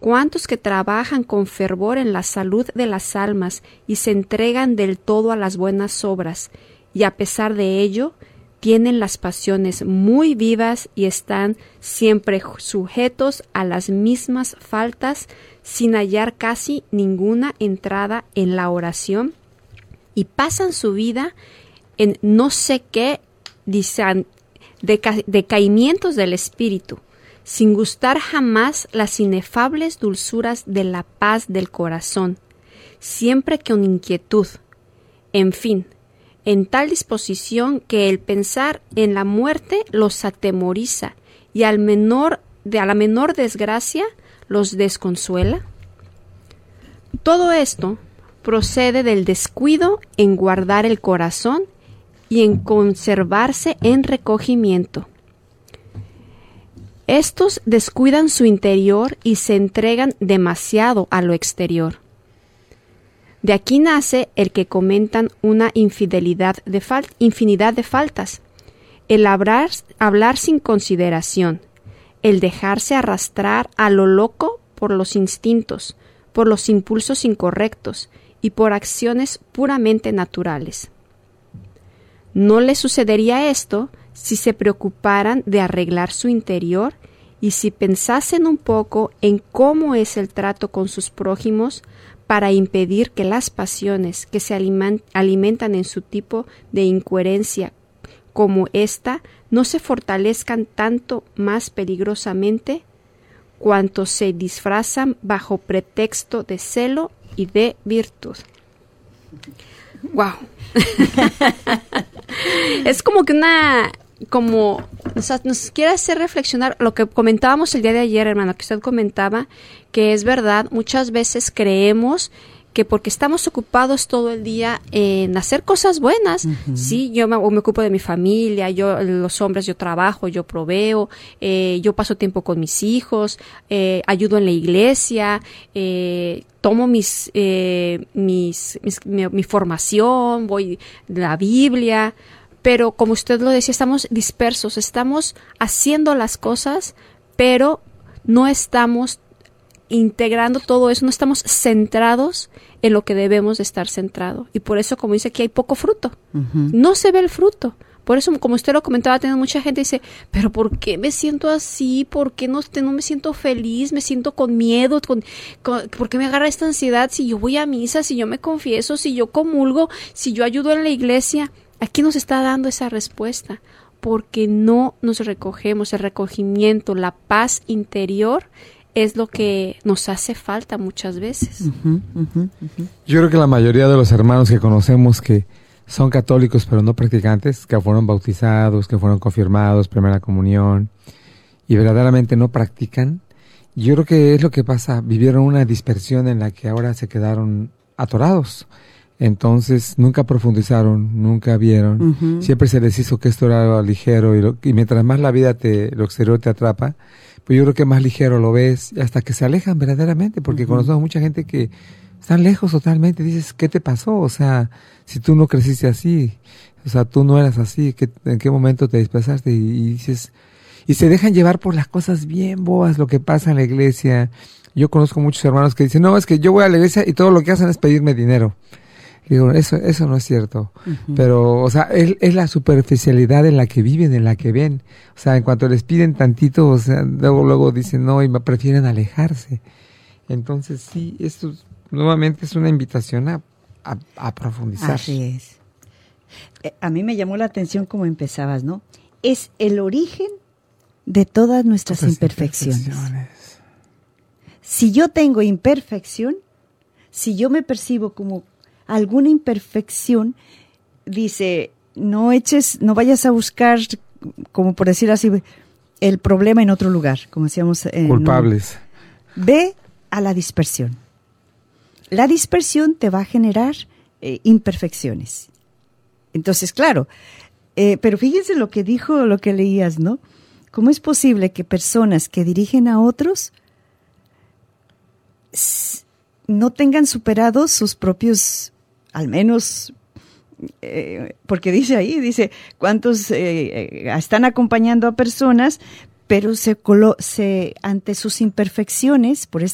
¿Cuántos que trabajan con fervor en la salud de las almas y se entregan del todo a las buenas obras, y a pesar de ello, tienen las pasiones muy vivas y están siempre sujetos a las mismas faltas sin hallar casi ninguna entrada en la oración y pasan su vida en no sé qué decaimientos del espíritu, sin gustar jamás las inefables dulzuras de la paz del corazón, siempre con inquietud, en fin, en tal disposición que el pensar en la muerte los atemoriza y a la menor desgracia los desconsuela? Todo esto procede del descuido en guardar el corazón y en conservarse en recogimiento. Estos descuidan su interior y se entregan demasiado a lo exterior. De aquí nace el que comentan una infinidad de faltas, el hablar sin consideración, el dejarse arrastrar a lo loco por los instintos, por los impulsos incorrectos y por acciones puramente naturales. ¿No les sucedería esto si se preocuparan de arreglar su interior y si pensasen un poco en cómo es el trato con sus prójimos para impedir que las pasiones que se alimentan en su tipo de incoherencia como esta no se fortalezcan tanto más peligrosamente cuanto se disfrazan bajo pretexto de celo y de virtud? ¡Wow! Es como que nos quiere hacer reflexionar lo que comentábamos el día de ayer, hermano, que usted comentaba, que es verdad, muchas veces creemos que porque estamos ocupados todo el día en hacer cosas buenas, uh-huh. Sí, yo me ocupo de mi familia, los hombres, yo trabajo, yo proveo, yo paso tiempo con mis hijos, ayudo en la iglesia, tomo mi formación, voy a la Biblia, pero como usted lo decía, estamos dispersos, estamos haciendo las cosas, pero no estamos integrando todo eso, no estamos centrados en lo que debemos de estar centrados. Y por eso, como dice aquí, hay poco fruto. Uh-huh. No se ve el fruto. Por eso, como usted lo comentaba, tiene mucha gente que dice, pero ¿por qué me siento así? ¿Por qué no me siento feliz? Me siento con miedo. ¿Por qué me agarra esta ansiedad? Si yo voy a misa, si yo me confieso, si yo comulgo, si yo ayudo en la iglesia. Aquí nos está dando esa respuesta. Porque no nos recogemos. El recogimiento, la paz interior es lo que nos hace falta muchas veces. Uh-huh, uh-huh, uh-huh. Yo creo que la mayoría de los hermanos que conocemos que son católicos pero no practicantes, que fueron bautizados, que fueron confirmados, primera comunión, y verdaderamente no practican, yo creo que es lo que pasa, vivieron una dispersión en la que ahora se quedaron atorados. Entonces nunca profundizaron, nunca vieron, uh-huh. Siempre se les hizo que esto era ligero y mientras más la vida lo exterior te atrapa, pues yo creo que más ligero lo ves hasta que se alejan verdaderamente, porque uh-huh. Conocemos mucha gente que están lejos totalmente. Dices, ¿qué te pasó? O sea, si tú no creciste así, o sea, tú no eras así, ¿en qué momento te desplazaste? Y dices, y se dejan llevar por las cosas bien boas, lo que pasa en la iglesia. Yo conozco muchos hermanos que dicen, no, es que yo voy a la iglesia y todo lo que hacen es pedirme dinero. Digo, eso no es cierto. Uh-huh. Pero, o sea, es la superficialidad en la que viven, en la que ven. O sea, en cuanto les piden tantito, o sea, luego dicen no y prefieren alejarse. Entonces, sí, esto nuevamente es una invitación a profundizar. Así es. A mí me llamó la atención cómo empezabas, ¿no? Es el origen de todas nuestras imperfecciones. Si yo tengo imperfección, si yo me percibo como alguna imperfección, dice, no vayas a buscar, como por decir así, el problema en otro lugar, como decíamos. Culpables. Ve a la dispersión. La dispersión te va a generar imperfecciones. Entonces, claro, pero fíjense lo que dijo, lo que leías, ¿no? ¿Cómo es posible que personas que dirigen a otros no tengan superados sus propios, al menos, porque dice, cuántos están acompañando a personas, pero ante sus imperfecciones, por